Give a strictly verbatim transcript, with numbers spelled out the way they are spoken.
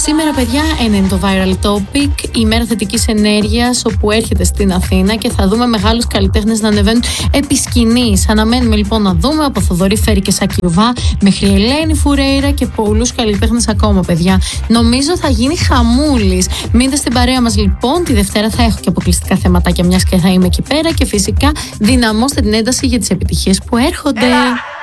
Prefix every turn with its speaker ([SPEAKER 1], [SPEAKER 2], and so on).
[SPEAKER 1] Σήμερα, παιδιά, ένα είναι το viral topic, η μέρα θετικής ενέργειας, όπου έρχεται στην Αθήνα και θα δούμε μεγάλους καλλιτέχνες να ανεβαίνουν επί σκηνής. Αναμένουμε λοιπόν να δούμε από Θοδωρή Φέρη και Σακυρουβά μέχρι Ελένη Φουρέιρα και πολλούς καλλιτέχνες ακόμα, παιδιά. Νομίζω θα γίνει χαμούλης. Μείνετε στην παρέα μας λοιπόν. Τη Δευτέρα θα έχω και αποκλειστικά θεματάκια, μιας και θα είμαι εκεί πέρα. Και φυσικά δυναμώστε την ένταση για τις επιτυχίες που έρχονται.